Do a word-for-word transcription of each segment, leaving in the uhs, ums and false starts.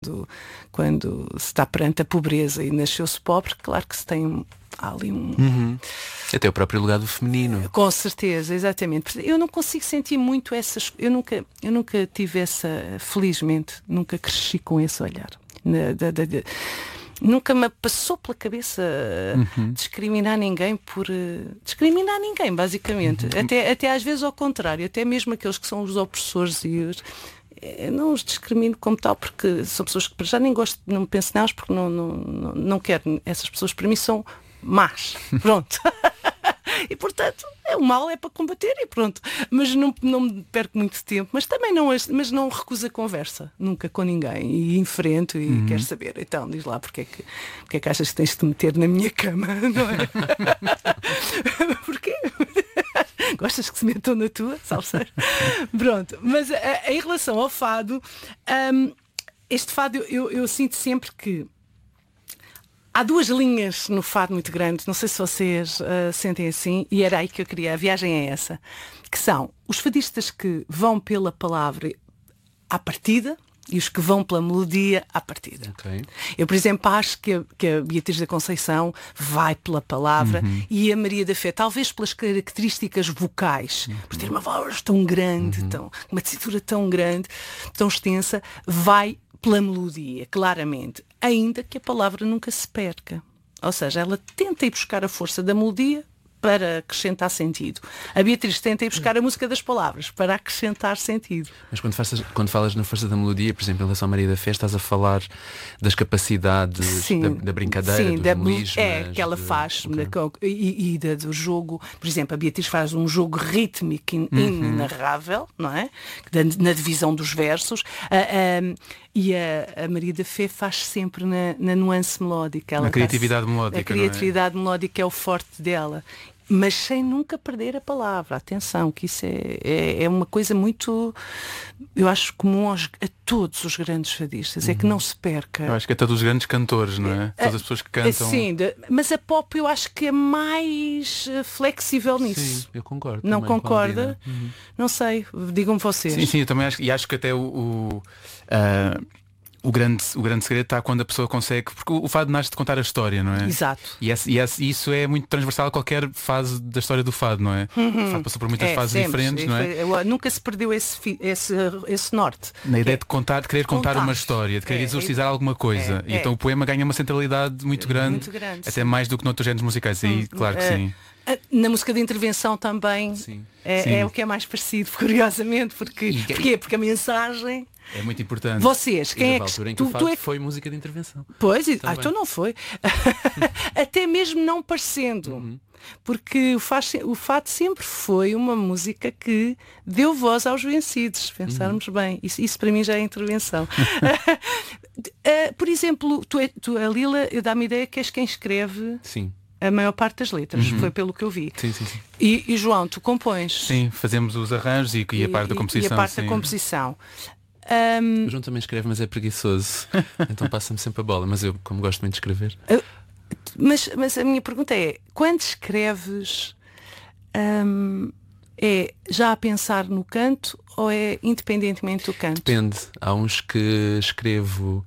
quando, quando se está perante a pobreza e nasceu-se pobre, claro que se tem há ali um... Uhum. Até o próprio legado feminino. Com certeza, exatamente. Eu não consigo sentir muito essas... Eu nunca, eu nunca tive essa... Felizmente, nunca cresci com esse olhar. Na, da, da, da, nunca me passou pela cabeça uhum. discriminar ninguém por... Uh, discriminar ninguém, basicamente. Uhum. Até, até às vezes ao contrário. Até mesmo aqueles que são os opressores e os... Eu não os discrimino como tal, porque são pessoas que já nem gosto, não penso nelas, porque não, não, não, não quero. Essas pessoas para mim são más. Pronto. E portanto, é, o mal é para combater e pronto. Mas não, não perco muito tempo. Mas também não, mas não recuso a conversa. Nunca com ninguém. E enfrento e uhum. quero saber. Então, diz lá, porque é, que, porque é que achas que tens de te meter na minha cama? Não é? Porquê? Gostas que se metam na tua? Salseiro? Pronto. Mas a, em relação ao fado, um, este fado eu, eu, eu sinto sempre que há duas linhas no fado muito grandes, não sei se vocês uh, sentem assim, e era aí que eu queria, a viagem é essa, que são os fadistas que vão pela palavra à partida e os que vão pela melodia à partida. Okay. Eu, por exemplo, acho que a, que a Beatriz da Conceição vai pela palavra uhum. e a Maria da Fé, talvez pelas características vocais, uhum. por ter uma voz tão grande, uhum. tão, uma tessitura tão grande, tão extensa, vai pela melodia, claramente, ainda que a palavra nunca se perca. Ou seja, ela tenta ir buscar a força da melodia para acrescentar sentido. A Beatriz tenta ir buscar a música das palavras para acrescentar sentido. Mas quando, faças, quando falas na força da melodia, por exemplo, em relação à Maria da Fé, estás a falar das capacidades sim, da, da brincadeira, sim, dos da, melismas, é, que ela faz okay. e, e da, do jogo. Por exemplo, a Beatriz faz um jogo rítmico in, uhum. inenarrável, não é? Na divisão dos versos. A, a, e a, a Maria da Fé faz sempre na, na nuance melódica. Ela a criatividade faz, melódica. A criatividade não é? melódica é o forte dela. Mas sem nunca perder a palavra. Atenção, que isso é, é, é uma coisa muito, eu acho, comum aos, a todos os grandes fadistas, uhum. é que não se perca. Eu acho que é todos os grandes cantores, não é? Todas as pessoas que cantam. Sim, de, mas a pop eu acho que é mais flexível nisso. Sim, eu concordo. Não concorda? Uhum. Não sei, digam-me vocês. Sim, sim, eu também acho, e acho que até o... o uh... O grande, o grande segredo está quando a pessoa consegue, porque o fado nasce de contar a história, não é? Exato. E, esse, e esse, isso é muito transversal a qualquer fase da história do fado, não é? Uhum. O fado passou por muitas é, fases sempre, diferentes, não é? Eu, nunca se perdeu esse, esse, esse norte. Na ideia é, de contar, de querer contar, contar uma história, de querer é, exorcizar é, alguma coisa. É, e então é. o poema ganha uma centralidade muito grande, muito grande até sim. mais do que noutros géneros musicais. Aí, hum, claro que é. sim. Na música de intervenção também sim. É, sim. é o que é mais parecido, curiosamente, porque, porque, porque a mensagem é muito importante. Vocês, quem e é que altura em tu, que o fado tu é... foi música de intervenção. Pois, ah, então não foi. Até mesmo não parecendo. Uhum. Porque o, faz, o fado sempre foi uma música que deu voz aos vencidos, se pensarmos uhum. bem. Isso, isso para mim já é intervenção. uh, por exemplo, tu, tu, a Lila, eu dá-me a ideia que és quem escreve. Sim. A maior parte das letras, uhum. foi pelo que eu vi. Sim, sim, sim. E, e João, tu compões? Sim, fazemos os arranjos e, e a parte da composição. E a parte sim. da composição. Um... O João também escreve, mas é preguiçoso. Então passa-me sempre a bola. Mas eu, como gosto muito de escrever. Uh, mas, mas a minha pergunta é, quando escreves, um, é já a pensar no canto ou é independentemente do canto? Depende. Há uns que escrevo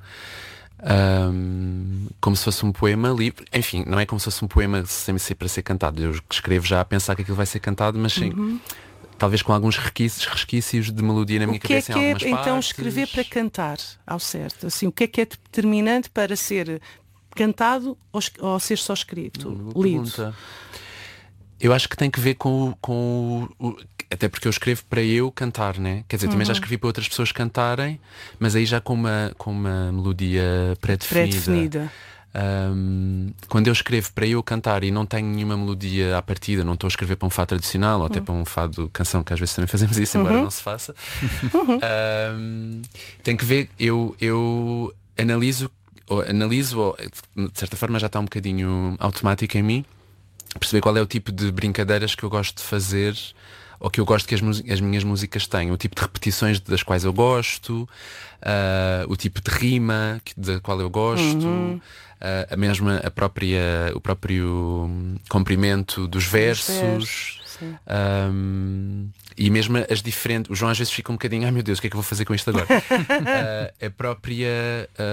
Um, como se fosse um poema livre. Enfim, não é como se fosse um poema sem ser para ser cantado. Eu escrevo já a pensar que aquilo vai ser cantado, mas sim, uhum. talvez com alguns resquícios, resquícios de melodia na minha o que cabeça é que em é, algumas então partes. Escrever para cantar ao certo, assim, o que é que é determinante para ser cantado ou, ou ser só escrito, não, lido? Pergunta. Eu acho que tem que ver com o, com o, o até porque eu escrevo para eu cantar, né? Quer dizer, também uhum. já escrevi para outras pessoas cantarem, mas aí já com uma, com uma melodia pré-definida. Pré-definida. Um, quando eu escrevo para eu cantar e não tenho nenhuma melodia à partida, não estou a escrever para um fado tradicional ou uhum. até para um fado canção, que às vezes também fazemos isso, embora uhum. não se faça. Uhum. Um, tem que ver, eu, eu analiso, ou, analiso ou, de certa forma já está um bocadinho automático em mim, perceber qual é o tipo de brincadeiras que eu gosto de fazer ou que eu gosto que as, as minhas músicas tenham, o tipo de repetições das quais eu gosto, uh, o tipo de rima que, da qual eu gosto, uhum. uh, a mesma, a própria, o próprio comprimento dos versos, versos Um, e mesmo as diferentes. O João às vezes fica um bocadinho, ai meu Deus, o que é que eu vou fazer com isto agora? uh, a própria. Uh,